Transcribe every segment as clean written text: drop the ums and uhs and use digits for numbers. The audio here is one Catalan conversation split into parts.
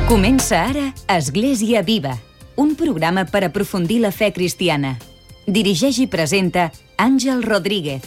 Comença ara Església Viva, un programa per aprofundir la fe cristiana. Dirigeix i presenta Àngel Rodríguez.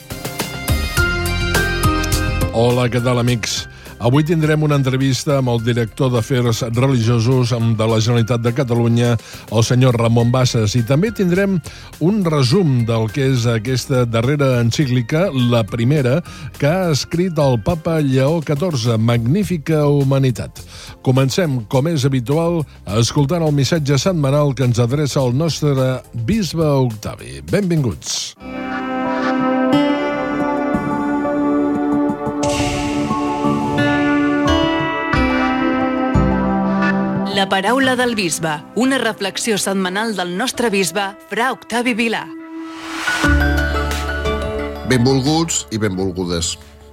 Hola, què tal, amics? Avui tindrem una entrevista amb el director d'Afers Religiosos de la Generalitat de Catalunya, el senyor Ramon Bassas, i també tindrem un resum del que és aquesta darrera encíclica, la primera, que ha escrit el Papa Lleó XIV, Magnífica Humanitat. Comencem, com és habitual, escoltant el missatge setmanal que ens adreça el nostre bisbe Octavi. Benvinguts. La paraula del bisbe, una reflexió setmanal del nostre bisbe, fra Octavi Vilà. Benvolguts i benvolgudes.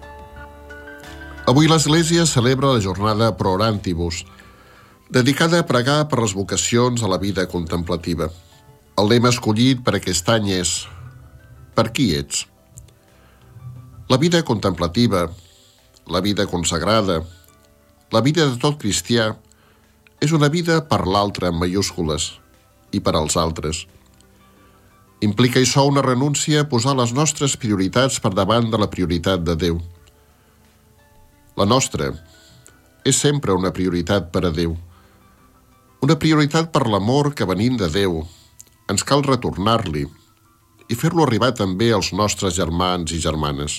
Avui l'Església celebra la jornada Pro Orantibus, dedicada a pregar per les vocacions a la vida contemplativa. El lema escollit per aquest any és «Per qui ets?». La vida contemplativa, la vida consagrada, la vida de tot cristià, és una vida per l'altre en majúscules i per als altres. Implica això una renúncia a posar les nostres prioritats per davant de la prioritat de Déu. La nostra és sempre una prioritat per a Déu. Una prioritat per l'amor que venint de Déu ens cal retornar-li i fer-lo arribar també als nostres germans i germanes.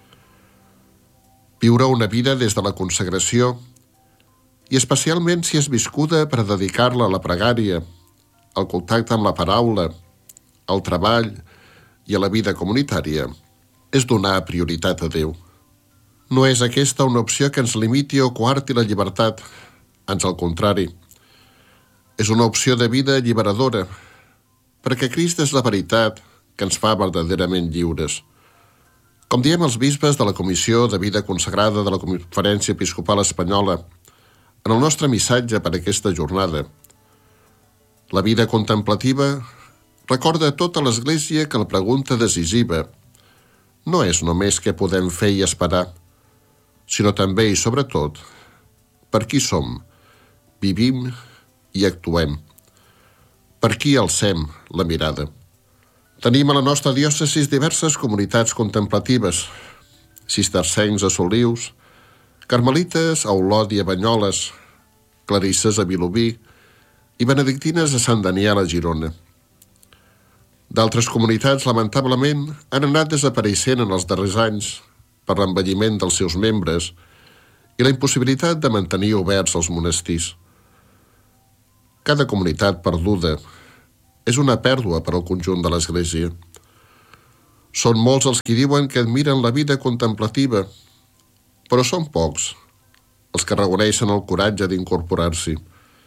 Viure una vida des de la consagració i especialment si és viscuda per dedicar-la a la pregària, al contacte amb la paraula, al treball i a la vida comunitària, és donar prioritat a Déu. No és aquesta una opció que ens limiti o coarti la llibertat, ans al contrari. És una opció de vida alliberadora, perquè Crist és la veritat que ens fa verdaderament lliures. Com diem els bisbes de la Comissió de Vida Consagrada de la Conferència Episcopal Espanyola, en el nostre missatge per aquesta jornada, la vida contemplativa recorda a tota l'Església que la pregunta decisiva no és només què podem fer i esperar, sinó també i sobretot per qui som, vivim i actuem, per qui alcem la mirada. Tenim a la nostra diòcesi diverses comunitats contemplatives, cistercencs a Solius, carmelites a Olot i a Banyoles, clarisses a Vilobí i benedictines a Sant Daniel a Girona. D'altres comunitats, lamentablement, han anat desapareixent en els darrers anys per l'envelliment dels seus membres i la impossibilitat de mantenir oberts els monestirs. Cada comunitat perduda és una pèrdua per al conjunt de l'Església. Són molts els qui diuen que admiren la vida contemplativa, però són pocs els que reconeixen el coratge d'incorporar-s'hi.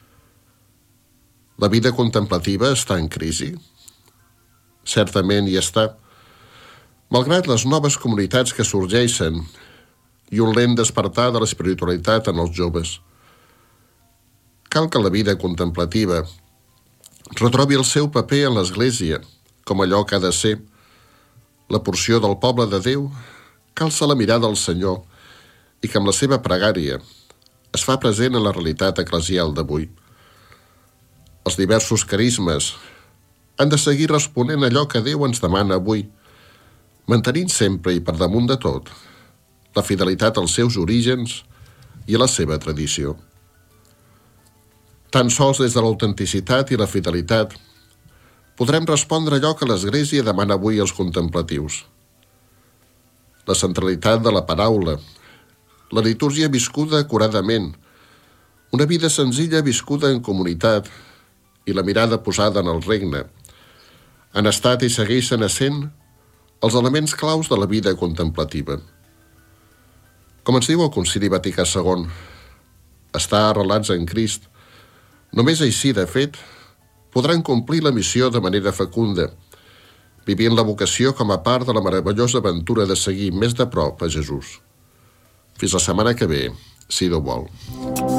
La vida contemplativa està en crisi? Certament hi està, malgrat les noves comunitats que sorgeixen i un lent despertar de l'espiritualitat en els joves. Cal que la vida contemplativa retrobi el seu paper en l'Església com allò que ha de ser. La porció del poble de Déu calça la mirada al Senyor i que amb la seva pregària es fa present en la realitat eclesial d'avui. Els diversos carismes han de seguir responent a allò que Déu ens demana avui, mantenint sempre i per damunt de tot la fidelitat als seus orígens i a la seva tradició. Tan sols des de l'autenticitat i la fidelitat podrem respondre allò que l'Església demana avui als contemplatius. La centralitat de la paraula, la litúrgia viscuda acuradament, una vida senzilla viscuda en comunitat i la mirada posada en el regne han estat i segueixen essent els elements claus de la vida contemplativa. Com ens diu el Concili Vaticà II, estar arrelats en Crist, només així, de fet, podran complir la missió de manera fecunda, vivint la vocació com a part de la meravellosa aventura de seguir més de prop a Jesús. Fins la setmana que ve, si Déu vol.